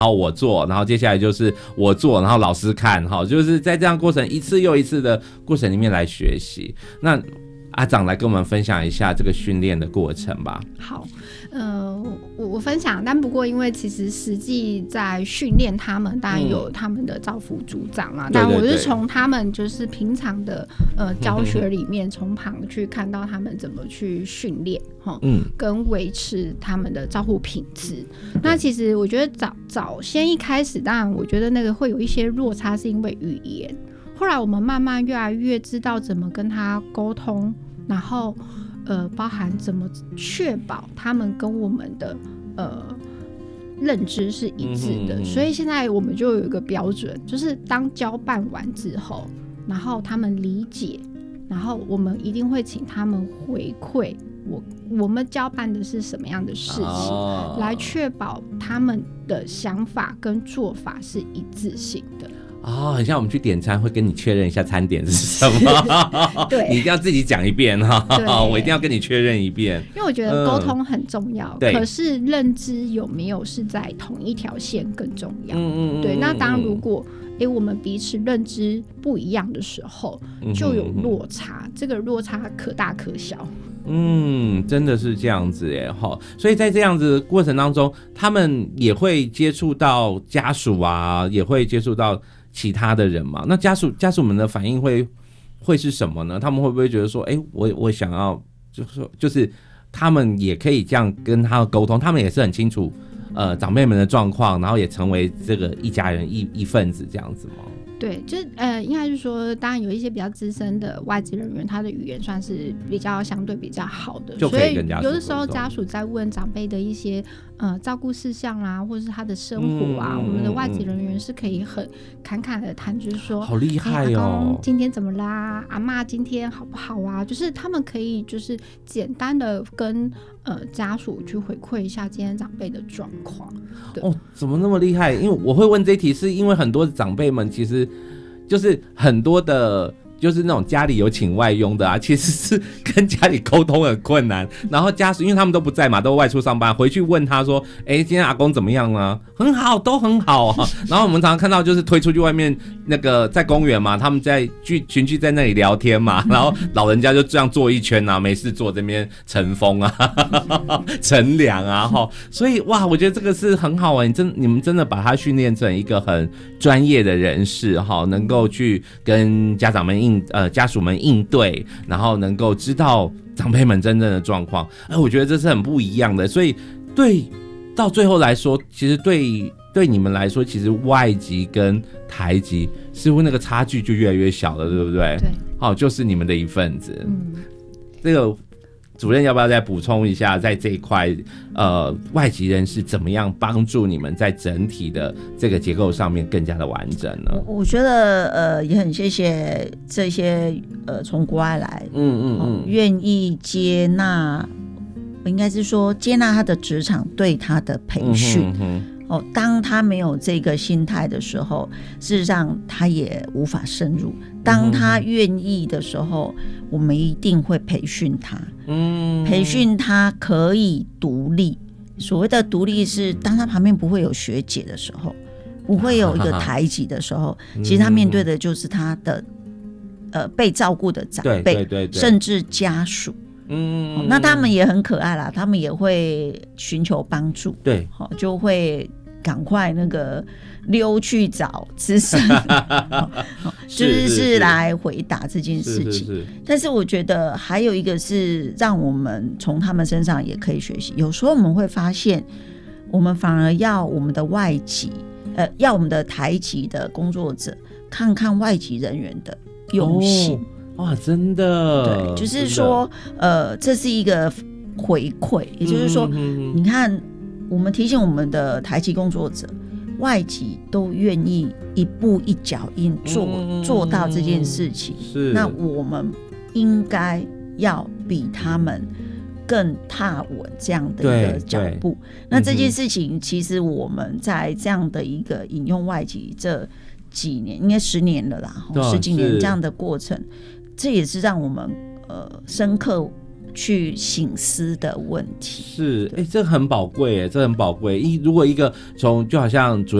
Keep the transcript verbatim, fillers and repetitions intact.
然后我做，然后接下来就是我做，然后老师看，就是在这样过程一次又一次的过程里面来学习。那阿长来跟我们分享一下这个训练的过程吧。 好，呃，我我分享，但不过因为其实实际在训练他们，当然有他们的照服组长啦，嗯、但我是从他们就是平常的呃教学里面，从旁去看到他们怎么去训练，嗯，跟维持他们的照护品质。那其实我觉得早早先一开始，当然我觉得那个会有一些落差，是因为语言。后来我们慢慢越来越知道怎么跟他沟通，然后呃，包含怎么确保他们跟我们的呃认知是一致的、嗯、所以现在我们就有一个标准，就是当交办完之后，然后他们理解，然后我们一定会请他们回馈我我们交办的是什么样的事情、哦、来确保他们的想法跟做法是一致性的。 哦，很像我们去点餐会跟你确认一下餐点是什么对，你一定要自己讲一遍哈，我一定要跟你确认一遍， 因为我觉得沟通很重要、嗯、可是认知有没有是在同一条线更重要。嗯嗯对，那当如果诶我们彼此认知不一样的时候，就有落差，这个落差可大可小。 嗯，真的是这样子耶。所以在这样子的过程当中，他们也会接触到家属啊，也会接触到其他的人嘛。那家属家属们的反应会会是什么呢？他们会不会觉得说，哎、欸，我我想要就是就是他们也可以这样跟他沟通，他们也是很清楚呃长辈们的状况，然后也成为这个一家人一一份子这样子吗？ 对，就是呃，应该是说，当然有一些比较资深的外籍人员，他的语言算是比较相对比较好的， 就可以跟家属沟通。 所以有的时候家属在问长辈的一些呃照顾事项啦，或者是他的生活啊，嗯、我们的外籍人员是可以很侃侃的谈，就是说， 好厉害哦， 阿公今天怎么啦？阿嬷今天好不好啊？就是他们可以就是简单的跟呃家属去回馈一下今天长辈的状况。 哦，怎么那么厉害？因为我会问这一题，是因为很多长辈们其实就是很多的，就是那种家里有请外佣的啊，其实是跟家里沟通很困难。然后家属因为他们都不在嘛，都外出上班，回去问他说：“哎、欸，今天阿公怎么样啊？很好，都很好啊。”然后我们常常看到就是推出去外面那个在公园嘛，他们在聚群聚在那里聊天嘛，然后老人家就这样坐一圈啊，没事坐这边乘风啊、乘凉啊，哈。所以哇，我觉得这个是很好玩，你真你们真的把他训练成一个很专业的人士哈，能够去跟家长们应。呃，家属们应对，然后能够知道长辈们真正的状况，哎，我觉得这是很不一样的。所以对到最后来说，其实对对你们来说，其实外籍跟台籍似乎那个差距就越来越小了，对不对？ 对， 好、哦，就是你们的一份子。嗯，这个主任要不要再补充一下，在这一块，呃，外籍人士怎么样帮助你们在整体的这个结构上面更加的完整呢？ 我, 我觉得，呃，也很谢谢这些呃从国外来，嗯嗯嗯，愿、哦、意接纳，应该是说接纳他的职场对他的培训。嗯哼哼哦，当他没有这个心态的时候，事实上他也无法深入。当他愿意的时候，我们一定会培训他，嗯，培训他可以独立。所谓的独立是，当他旁边不会有学姐的时候，不会有一个台籍的时候，其实他面对的就是他的呃被照顾的长辈，对对对对，甚至家属。嗯、哦，那他们也很可爱啦，他们也会寻求帮助，对，哦、就会赶快那个溜去找资深，就是是来回答这件事情。是是是，但是我觉得还有一个是让我们从他们身上也可以学习。有时候我们会发现，我们反而要我们的外籍，呃，要我们的台籍的工作者看看外籍人员的用心。哦哇，真的， 对，就是说，呃，这是一个回馈，也就是说，嗯哼哼，你看，我们提醒我们的台籍工作者，外籍都愿意一步一脚印做、嗯、做到这件事情，是，那我们应该要比他们更踏稳这样的一个脚步。那这件事情，其实我们在这样的一个引用外籍这几年，应该十年了啦，十几年这样的过程。这也是让我们呃深刻去省思的问题。 是，哎、欸，这很宝贵，哎，这很宝贵。一如果一个从就好像主